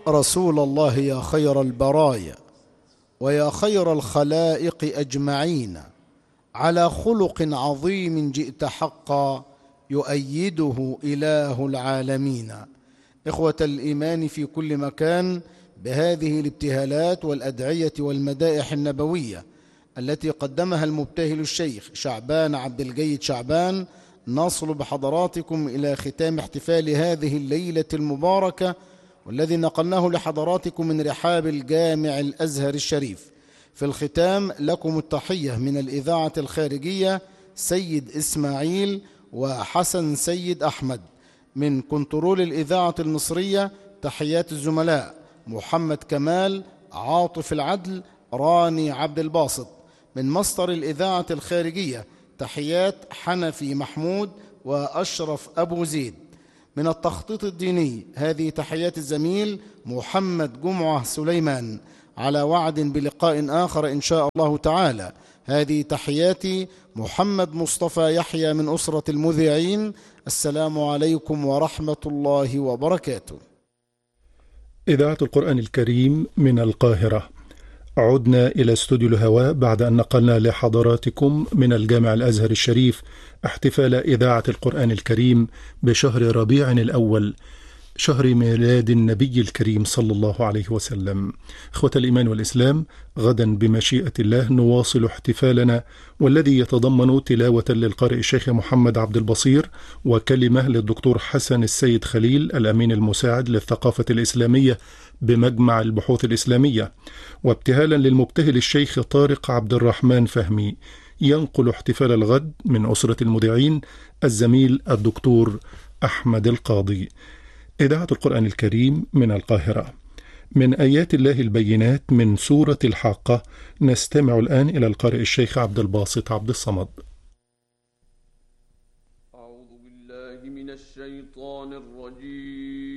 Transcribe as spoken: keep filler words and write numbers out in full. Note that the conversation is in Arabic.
رسول الله يا خير البرايا ويا خير الخلائق أجمعين، على خلق عظيم جئت حقا يؤيده إله العالمين. إخوة الإيمان في كل مكان، بهذه الابتهالات والأدعية والمدائح النبوية التي قدمها المبتهل الشيخ شعبان عبد الجيد شعبان، نصل بحضراتكم إلى ختام احتفال هذه الليلة المباركة، والذي نقلناه لحضراتكم من رحاب الجامع الأزهر الشريف. في الختام لكم التحية من الإذاعة الخارجية سيد إسماعيل وحسن سيد أحمد، من كنترول الإذاعة المصرية تحيات الزملاء محمد كمال، عاطف العدل، راني عبد الباسط. من مصدر الإذاعة الخارجية تحيات حنفي محمود وأشرف أبو زيد. من التخطيط الديني هذه تحيات الزميل محمد جمعة سليمان. على وعد بلقاء آخر إن شاء الله تعالى. هذه تحياتي محمد مصطفى يحيى من أسرة المذيعين. السلام عليكم ورحمة الله وبركاته. إذاعة القرآن الكريم من القاهرة. عدنا إلى استوديو الهواء بعد أن نقلنا لحضراتكم من الجامع الأزهر الشريف احتفال إذاعة القرآن الكريم بشهر ربيع الأول، شهر ميلاد النبي الكريم صلى الله عليه وسلم. إخوة الإيمان والإسلام، غدا بمشيئة الله نواصل احتفالنا، والذي يتضمن تلاوة للقارئ الشيخ محمد عبد البصير، وكلمة للدكتور حسن السيد خليل الأمين المساعد للثقافة الإسلامية بمجمع البحوث الإسلامية، وابتهالا للمبتهل الشيخ طارق عبد الرحمن فهمي. ينقل احتفال الغد من أسرة المذيعين الزميل الدكتور أحمد القاضي. إذاعة القرآن الكريم من القاهرة. من آيات الله البينات من سورة الحاقة، نستمع الآن إلى القارئ الشيخ عبد الباسط عبد الصمد. أعوذ بالله من الشيطان الرجيم.